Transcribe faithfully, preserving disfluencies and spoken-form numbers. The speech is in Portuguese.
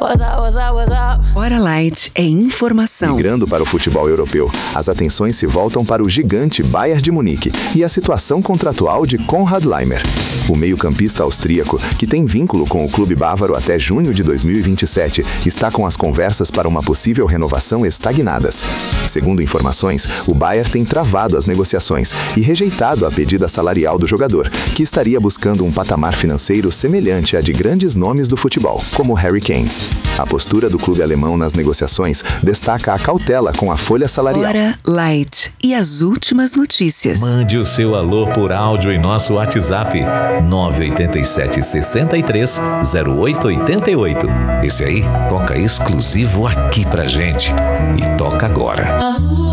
What's up, what's up, what's up? Hora Light é informação. Migrando para o futebol europeu, as atenções se voltam para o gigante Bayern de Munique e a situação contratual de Konrad Laimer. O meio-campista austríaco, que tem vínculo com o clube bávaro até junho de dois mil e vinte e sete, está com as conversas para uma possível renovação estagnadas. Segundo informações, o Bayern tem travado as negociações e rejeitado a pedida salarial do jogador, que estaria buscando um patamar financeiro semelhante à de grandes nomes do futebol, como Harry Kane. A postura do clube alemão nas negociações destaca a cautela com a folha salarial. Hora Light e as últimas notícias. Mande o seu alô por áudio em nosso WhatsApp nove oito sete, seis três, zero oito oito oito. Esse aí toca exclusivo aqui pra gente. E toca agora.